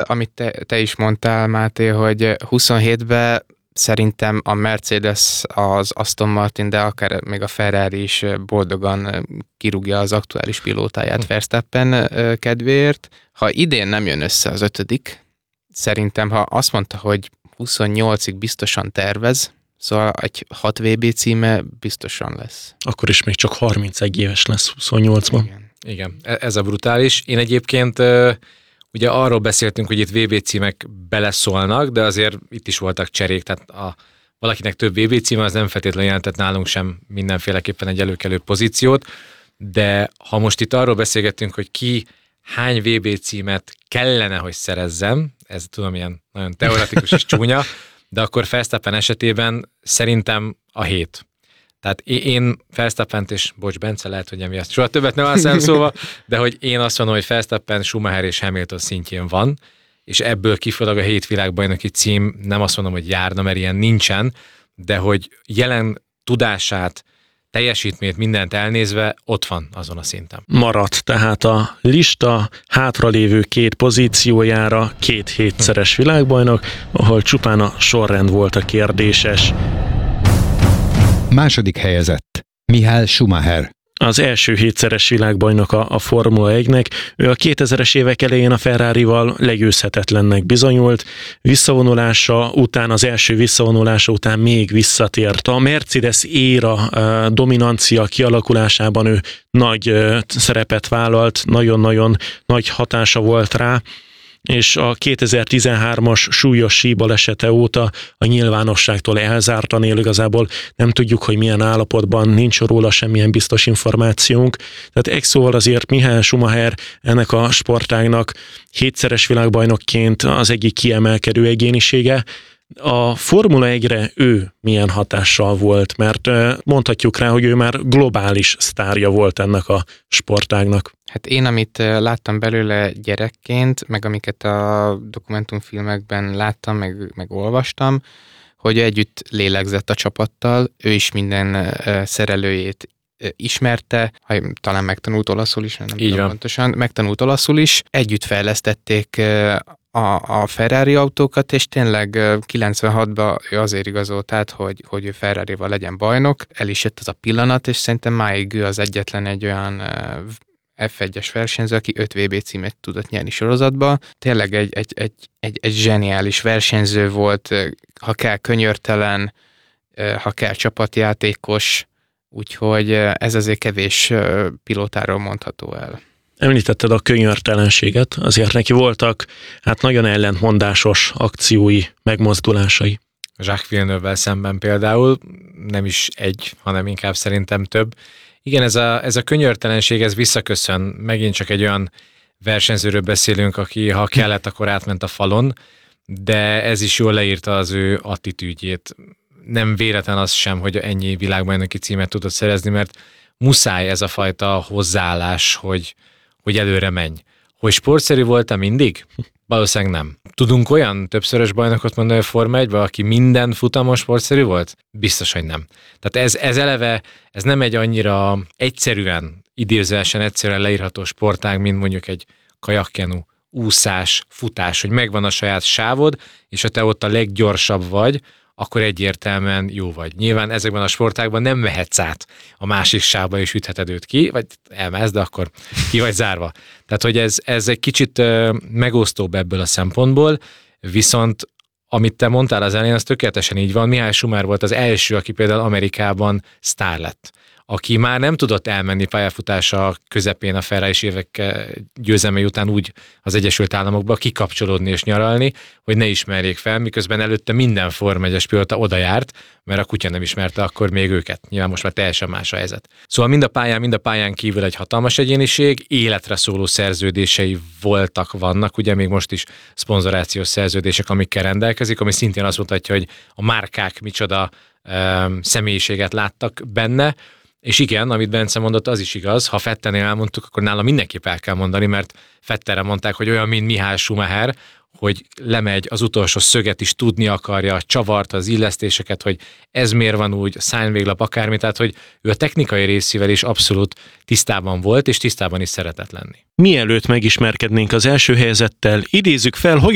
amit te is mondtál, Máté, hogy 27-ben szerintem a Mercedes, az Aston Martin, de akár még a Ferrari is boldogan kirúgja az aktuális pilótáját Verstappen kedvéért. Ha idén nem jön össze az 5., szerintem, ha azt mondta, hogy 28-ig biztosan tervez, szóval egy 6 VB címe biztosan lesz. Akkor is még csak 31 éves lesz 28-ban. Igen, ez a brutális. Én egyébként ugye arról beszéltünk, hogy itt VB címek beleszólnak, de azért itt is voltak cserék, tehát valakinek több VB címe, az nem feltétlenül jelentett nálunk sem mindenféleképpen egy előkelő pozíciót, de ha most itt arról beszélgettünk, hogy ki hány VB címet kellene, hogy szerezzem, ez tudom, ilyen nagyon teoretikus és csúnya, de akkor Verstappen esetében szerintem a 7. Tehát én Verstappent, és bocs, Bence, lehet, hogy emiatt soha többet nem állsz szóval, de hogy én azt mondom, hogy Verstappen, Schumacher és Hamilton szintjén van, és ebből kifolyólag a 7 világbajnoki cím, nem azt mondom, hogy járna, mert ilyen nincsen, de hogy jelen tudását, teljesítményt, mindent elnézve, ott van azon a szinten. Maradt tehát a lista hátralévő 2 pozíciójára 2 7-szeres világbajnok, ahol csupán a sorrend volt a kérdéses. Második helyezett Michael Schumacher. Az első 7-szeres világbajnok a Formula 1-nek. Ő a 2000-es évek elején a Ferrarival legyőzhetetlennek bizonyult. Visszavonulása után, az első visszavonulása után még visszatért. A Mercedes éra dominancia kialakulásában ő nagy szerepet vállalt, nagyon-nagyon nagy hatása volt rá, és a 2013-as súlyos síbalesete óta a nyilvánosságtól elzártan él, igazából nem tudjuk, hogy milyen állapotban, nincs róla semmilyen biztos információnk. Tehát egy szóval azért Michael Schumacher ennek a sportágnak 7-szeres világbajnokként az egyik kiemelkedő egyénisége. A Formula 1-re ő milyen hatással volt, mert mondhatjuk rá, hogy ő már globális sztárja volt ennek a sportágnak. Hát én, amit láttam belőle gyerekként, meg amiket a dokumentumfilmekben láttam, meg olvastam, hogy együtt lélegzett a csapattal, ő is minden szerelőjét ismerte, talán megtanult olaszul is, nem tudom pontosan, megtanult olaszul is, együtt fejlesztették a Ferrari autókat, és tényleg 96-ban ő azért igazolt át, hogy ő Ferrarival legyen bajnok, el is jött az a pillanat, és szerintem máig ő az egyetlen egy olyan F1-es versenyző, aki 5 VB címet tudott nyerni sorozatba. Tényleg egy zseniális versenyző volt, ha kell könyörtelen, ha kell csapatjátékos, úgyhogy ez azért kevés pilótáról mondható el. Említetted a könyörtelenséget, azért neki voltak hát nagyon ellentmondásos akciói, megmozdulásai. Jacques Villeneuve-vel szemben például, nem is egy, hanem inkább szerintem több. Igen, ez a könyörtelenség, ez visszaköszön. Megint csak egy olyan versenyzőről beszélünk, aki ha kellett, akkor átment a falon, de ez is jól leírta az ő attitűdjét. Nem véletlen az sem, hogy ennyi világbajnoki címet tudott szerezni, mert muszáj ez a fajta hozzáállás, hogy előre menj. Hogy sportszerű voltam mindig? Valószínűleg nem. Tudunk olyan többszörös bajnokot mondani a Forma 1-ben, aki minden futamon sportszerű volt? Biztos, hogy nem. Tehát ez eleve, ez nem egy annyira idézőesen egyszerűen leírható sportág, mint mondjuk egy kajakkenu, úszás, futás, hogy megvan a saját sávod, és ha te ott a leggyorsabb vagy, akkor egyértelműen jó vagy. Nyilván ezekben a sportágban nem mehetsz át a másik sávba és ütheted őt ki, vagy elmehetsz, de akkor ki vagy zárva. Tehát, hogy ez egy kicsit megosztóbb ebből a szempontból, viszont amit te mondtál az elején, az tökéletesen így van. Michael Schumacher volt az első, aki például Amerikában sztár lett, aki már nem tudott elmenni pályafutása közepén a Ferrari évek győzelmei után úgy az Egyesült Államokba kikapcsolódni és nyaralni, hogy ne ismerjék fel, miközben előtte minden Forma 1-es pilóta oda járt, mert a kutya nem ismerte akkor még őket. Nyilván most már teljesen más a helyzet. Szóval mind a pályán kívül egy hatalmas egyéniség, életre szóló szerződései vannak, ugye még most is szponzorációs szerződések, amikkel rendelkezik, ami szintén azt mutatja, hogy a márkák micsoda személyiséget láttak benne. És igen, amit Bence mondott, az is igaz, ha Vettelnél elmondtuk, akkor nála mindenképp el kell mondani, mert Vettelre mondták, hogy olyan, mint Michael Schumacher, hogy lemegy, az utolsó szöget is tudni akarja, a csavart, az illesztéseket, hogy ez miért van úgy, a szárnyvéglap, akármi, tehát hogy ő a technikai részével is abszolút tisztában volt, és tisztában is szeretett lenni. Mielőtt megismerkednénk az első helyezettel, idézzük fel, hogy